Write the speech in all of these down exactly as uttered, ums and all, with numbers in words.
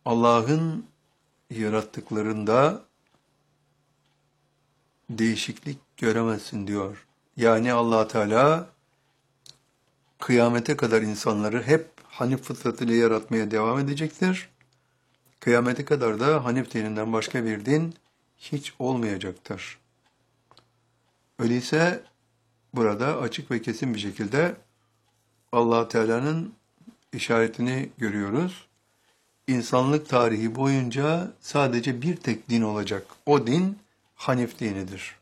Allah'ın yarattıklarında değişiklik göremezsin diyor. Yani Allah Teala kıyamete kadar insanları hep Hanif fıtratıyla yaratmaya devam edecektir. Kıyamete kadar da Hanif dininden başka bir din hiç olmayacaktır. Öyleyse burada açık ve kesin bir şekilde Allah Teala'nın işaretini görüyoruz. İnsanlık tarihi boyunca sadece bir tek din olacak. O din Hanif dinidir.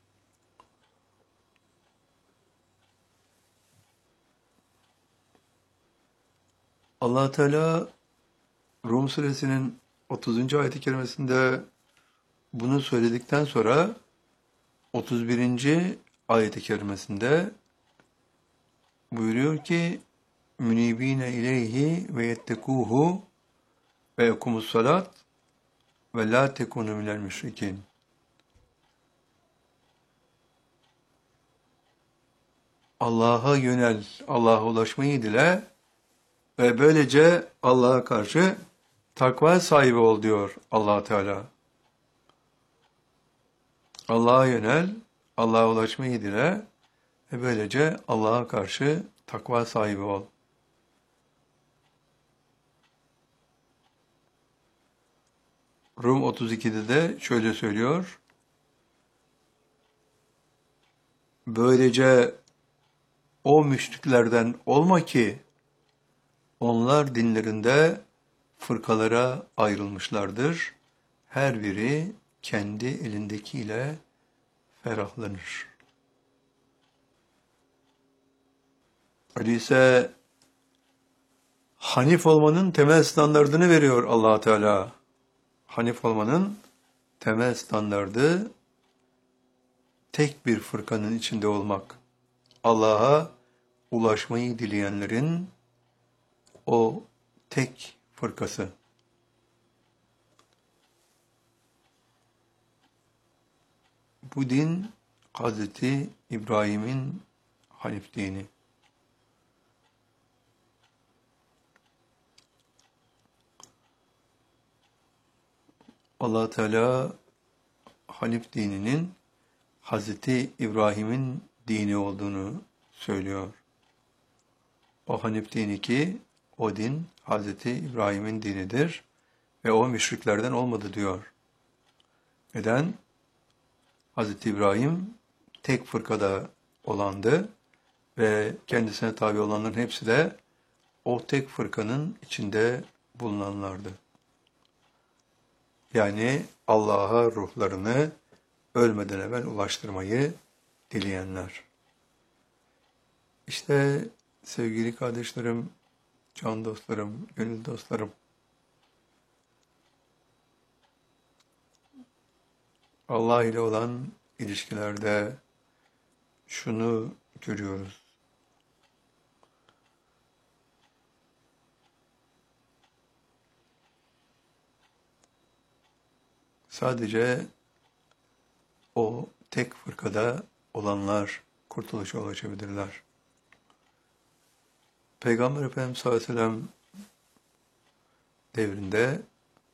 Allah Teala Rum suresinin otuzuncu ayet-i kerimesinde bunu söyledikten sonra otuz birinci ayet-i kerimesinde buyuruyor ki münibine ileyhi ve yettekuhu ve yekumus salat ve la tekunu minel müşrikin. Allah'a yönel, Allah'a ulaşmayı dile ve böylece Allah'a karşı takva sahibi ol diyor Allah Teala. Allah'a yönel, Allah'a ulaşmayı dile ve böylece Allah'a karşı takva sahibi ol. Rum otuz ikide de şöyle söylüyor. Böylece o müşriklerden olma ki onlar dinlerinde fırkalara ayrılmışlardır. Her biri kendi elindekiyle ferahlanır. Öyleyse Hanif olmanın temel standardını veriyor Allah Teala. Hanif olmanın temel standardı tek bir fırkanın içinde olmak. Allah'a ulaşmayı dileyenlerin o tek fırkası. Bu din Hazreti İbrahim'in Hanif dini. Allah Teala Hanif dininin Hazreti İbrahim'in dini olduğunu söylüyor. O Hanif dini ki o din Hazreti İbrahim'in dinidir ve o müşriklerden olmadı diyor. Neden? Hazreti İbrahim tek fırkada olandı ve kendisine tabi olanların hepsi de o tek fırkanın içinde bulunanlardı. Yani Allah'a ruhlarını ölmeden evvel ulaştırmayı dileyenler. İşte sevgili kardeşlerim, can dostlarım, gönül dostlarım, Allah ile olan ilişkilerde şunu görüyoruz. Sadece o tek fırkada olanlar kurtuluşa ulaşabilirler. Peygamber Efendimiz sallallahu aleyhi ve sellem devrinde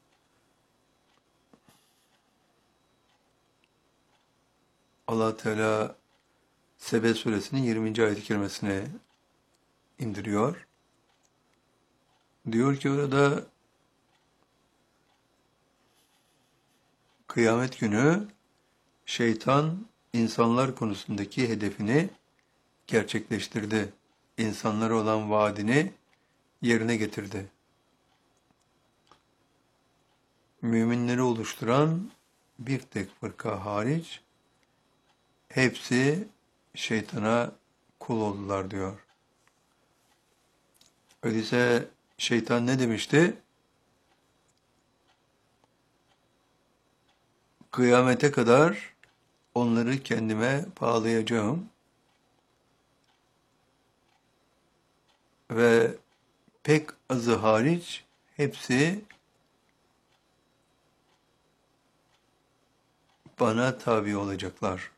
Allah Teala Sebe suresinin yirminci ayet-i kerimesini indiriyor. Diyor ki orada kıyamet günü şeytan insanlar konusundaki hedefini gerçekleştirdi. İnsanlara olan vaadini yerine getirdi. Müminleri oluşturan bir tek fırka hariç hepsi şeytana kul oldular diyor. Öyleyse şeytan ne demişti? Kıyamete kadar onları kendime bağlayacağım ve pek azı hariç hepsi bana tabi olacaklar.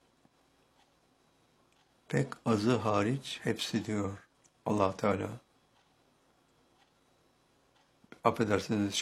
Pek azı hariç hepsi diyor Allah Teala. Affedersiniz.